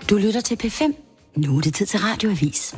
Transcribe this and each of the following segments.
Du lytter til P5. Nu er det tid til Radioavis.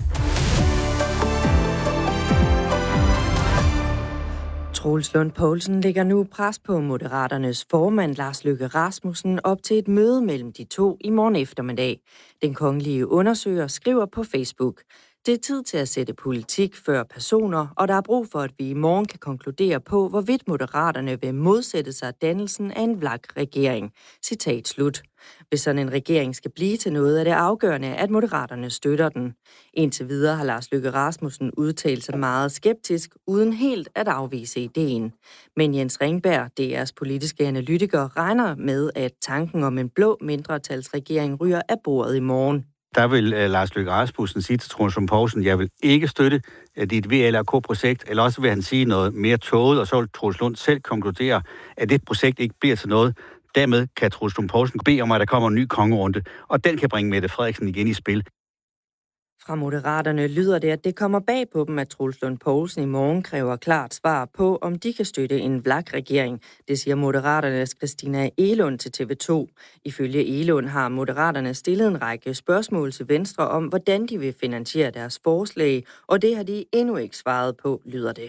Troels Lund Poulsen lægger nu pres på Moderaternes formand Lars Løkke Rasmussen op til et møde mellem de to i morgen eftermiddag. Den kongelige undersøger skriver på Facebook: Det er tid til at sætte politik før personer, og der er brug for, at vi i morgen kan konkludere på, hvorvidt Moderaterne vil modsætte sig dannelsen af en VLAK-regering. Citat slut. Hvis sådan en regering skal blive til noget, er det afgørende, at Moderaterne støtter den. Indtil videre har Lars Løkke Rasmussen udtalt sig meget skeptisk, uden helt at afvise ideen. Men Jens Ringberg, DR's politiske analytiker, regner med, at tanken om en blå mindretalsregering ryger af bordet i morgen. Der vil Lars Løkke Rasmussen sige til Troels Lund Poulsen, jeg vil ikke støtte dit VLAK-projekt, eller også vil han sige noget mere tåget, og så vil Troels Lund selv konkludere, at det projekt ikke bliver til noget. Dermed kan Troels Lund Poulsen bede om, at der kommer en ny kongerunde, og den kan bringe Mette Frederiksen igen i spil. Fra Moderaterne lyder det, at det kommer bag på dem, at Troels Lund Poulsen i morgen kræver klart svar på, om de kan støtte en VLAK-regering. Det siger Moderaternes Christina Egelund til TV2. Ifølge Egelund har Moderaterne stillet en række spørgsmål til Venstre om, hvordan de vil finansiere deres forslag, og det har de endnu ikke svaret på, lyder det.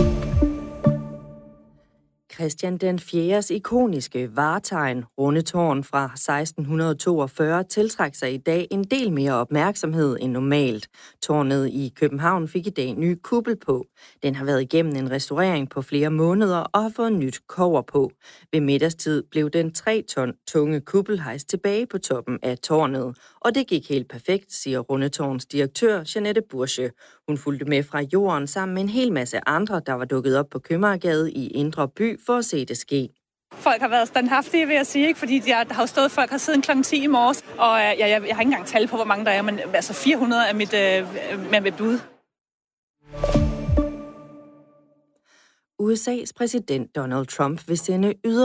Christian den 4. ikoniske vartegn, Rundetårn fra 1642, tiltrækker sig i dag en del mere opmærksomhed end normalt. Tårnet i København fik i dag en ny kuppel på. Den har været igennem en restaurering på flere måneder og har fået nyt kobber på. Ved middagstid blev den 3 ton tunge kuppel hejst tilbage på toppen af tårnet. Og det gik helt perfekt, siger Rundetårns direktør Jeanette Bursche. Hun fulgte med fra jorden sammen med en hel masse andre, der var dukket op på Købmagergade i Indre By for at se det ske. Folk har været standhaftige, vil jeg sige, ikke? Fordi der har jo stået folk her siden kl. 10 i morges, og jeg har ikke engang tal på, hvor mange der er, men altså 400 er mit bud. USA's præsident Donald Trump vil sende